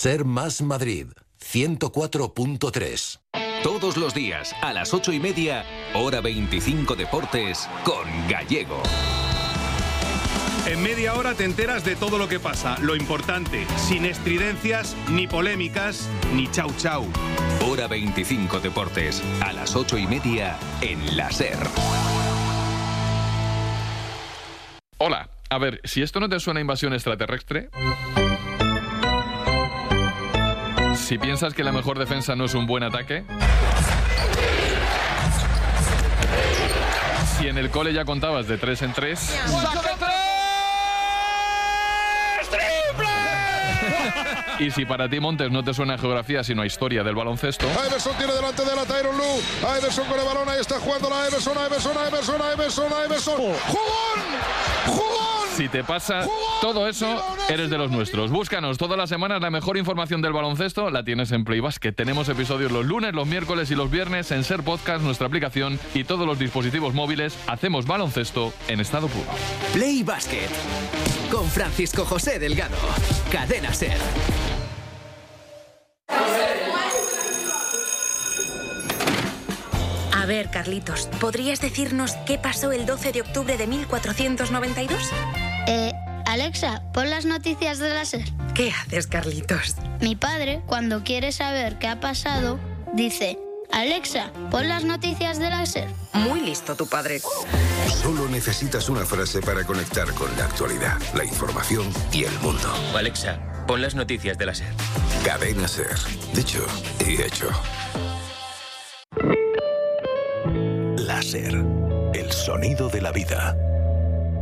Ser Más Madrid, 104.3. Todos los días, a las 8:30, Hora 25 Deportes, con Gallego. En media hora te enteras de todo lo que pasa, lo importante, sin estridencias, ni polémicas, ni chau chau. Hora 25 Deportes, a las 8:30, en la SER. Hola, a ver, si esto no te suena a invasión extraterrestre... Si piensas que la mejor defensa no es un buen ataque... Si en el cole ya contabas de 3 en 3... ¡Saque 3! ¡Triple! Y si para ti, Montes, no te suena a geografía sino a historia del baloncesto... Iverson tiene delante de la Tyronn Lue. Iverson con el balón, ahí está jugando la Iverson. ¡Jugón! Si te pasa todo eso, eres de los nuestros. Búscanos todas las semanas, la mejor información del baloncesto la tienes en Play Basket. Tenemos episodios los lunes, los miércoles y los viernes en SER Podcast, nuestra aplicación y todos los dispositivos móviles. Hacemos baloncesto en estado puro. Play Basket con Francisco José Delgado. Cadena SER. A ver, Carlitos, ¿podrías decirnos qué pasó el 12 de octubre de 1492? Alexa, pon las noticias de la SER. ¿Qué haces, Carlitos? Mi padre, cuando quiere saber qué ha pasado, dice: Alexa, pon las noticias de la SER. Muy listo tu padre. Solo necesitas una frase para conectar con la actualidad, la información y el mundo. Alexa, pon las noticias de la SER. Cadena SER. Dicho y hecho. La SER. El sonido de la vida.